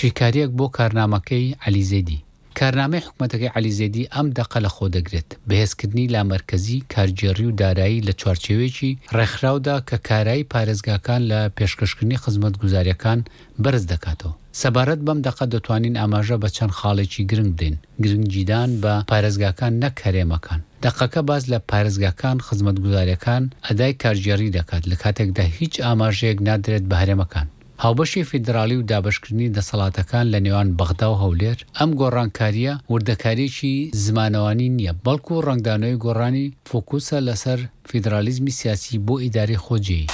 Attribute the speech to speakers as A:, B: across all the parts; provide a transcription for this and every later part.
A: پشتیکاریەک بۆ کارنامەکەی عەلیزەیدی. کارنامەی حکوومەتەکەی عەلیزەیدی ئەم دەقە لە خۆ دەگرێت بەهێزکردنی لامەرکەزی، کارگێڕی و دارایی لە چوارچێوەیەکی ڕێکخراودا کە کارایی پارێزگاکان لە پێشکەشکردنی خزمەتگوزاریەکان بەرز دەکاتەوە. سەبارەت بەم دەقە دەتوانین ئاماژە بە چەند خاڵێکی گرنگ بدەین. گرنگجیدان بە پارێزگاکان نەک هەرێمەکان. دەقەکە باز لە پارێزگاکان خزمەتگوزاریەکان ئەدای کارگێڕی دەکات لە کاتێکدا هیچ ئاماژەیەک نادرێت بە هەرێمەکان. هاوبەشی فیدرالی و دابشکردنی دەسەڵاتەکان لە نێوان بەغدا و هەولێر ئەم گۆڕانکاریە وردەکاریی زمانەوانی نییە، بەڵکو ڕنگدانەوەی گۆڕانی فۆکوسە لەسەر فیدرالیزمی سیاسی بۆ ئیداری خۆجێی.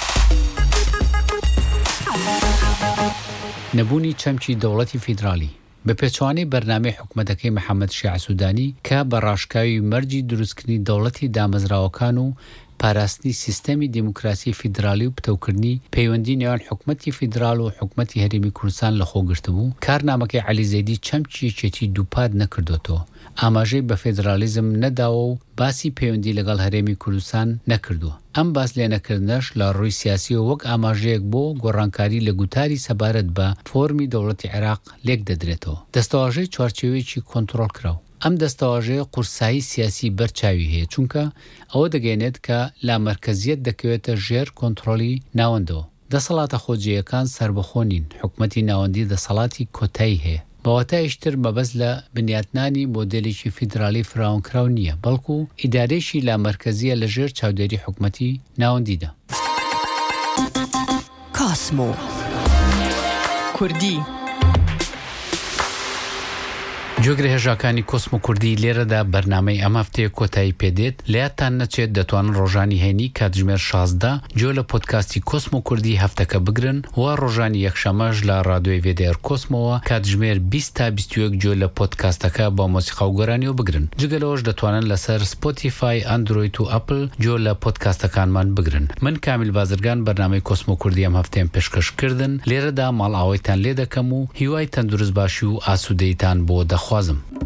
A: نەبوونی چەمکی دەوڵەتی فیدرالی بە پێچوانەی بەرنامەی حکوومەتەکەی محەممەد شیع سوودانی کە بە ڕاشکاوی مەرجی دروستکردنی دەوڵەتی دامەزراوەکان و پاراستنی سیستەمی دیموکراسی فیدرالی و پتەوکردنی پەیوەندی نێوان حکوومەتی فیدرال و حکوومەتی هەرێمی کوردستان لەخۆگرتبوو. کارنامەکەی عەلیزەیدی چەمکیەکێتی دووپات نەکردوێتەوە، ئاماژەی بە فیدرالیزم نەداوە و باسی پەیوەندی لەگەڵ هەرێمی کوردستان نەکردووە. ئەم باس لێنەکردنەش لە ڕووی سیاسیەوە وەک ئاماژەیەک بۆ گۆڕانکاری لە گوتاری سەبارەت بە فۆرمی دەوڵەتی عێراق لێک دەدرێتەوە. دەستەواژەی چوارچێوەیەکی کۆنتڕۆڵ کراوە. ئەم دەستەواژەیە قورسایی سیاسی بەرچاوی هەیە، چونکە ئەوە دەگەێنێت کە لامەرکەزیەت دەکەوێتە ژێر کۆنتڕۆلی ناوەندەوە. دەسەڵاتە خۆجیەکان سربەخۆ نین، حکوومەتی ناوەندی دەسەڵاتی کۆتایی هەیە. بەواتایشتر مەبەست لە بنیاتنانی مۆدێلێکی فیدرالی فراوانکراو نییە، بەڵکو ئیدارێکی لامەرکەزیە لە ژێر چاودێری حکوومەتی ناوەندیدا.
B: کاسمۆ کوردی
A: جۆگرە هێژاکانی کۆسمۆ کوردی لێرەدا بەرنامەی ئەم هەفتەیە کۆتایی پێدێت. لەیادتان نەچێت دەتوانن ڕۆژانی هێنی کاتژمێر 16 جۆ لە پۆدکاستی کۆسمۆ کوردی هەفتەکە بگرن و ڕۆژانی یەکشەمەش لە ڕادیۆی VDR کۆسمۆوە کاتژمێر 20 تا 21 جۆ لە پۆدکاستەکە بە مۆسیقا و گۆرانیەوە بگرن. جگەلەوەش دەتوانن لەسەر سپۆتیفای، ئەندروید و ئەپل جۆ لە پۆدکاستەکانمان بگرن. من کامیل بازرگان بەرنامەی کۆسمۆ کوردی ئەم هەفتەیەم پێشکەشکردن. لێرەدا ماڵ ئاوایتان لێ دەکەم و هیوای تەندروست باشی و ئاسوودەیتان بۆ دەخوازم.